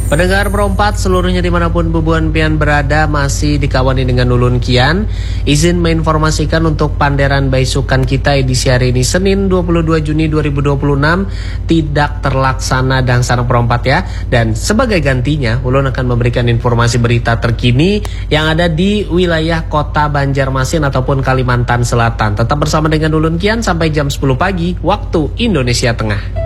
Pendengar Perompat seluruhnya dimanapun Bubuan Pian berada masih dikawani dengan Ulun Kian. Izin menginformasikan untuk Panderan Baisukan kita edisi hari ini Senin 22 Juni 2026 tidak terlaksana Dangsana Perompat ya. Dan sebagai gantinya Ulun akan memberikan informasi berita terkini yang ada di wilayah kota Banjarmasin ataupun Kalimantan Selatan. Tetap bersama dengan Ulun Kian sampai jam 10 pagi waktu Indonesia Tengah.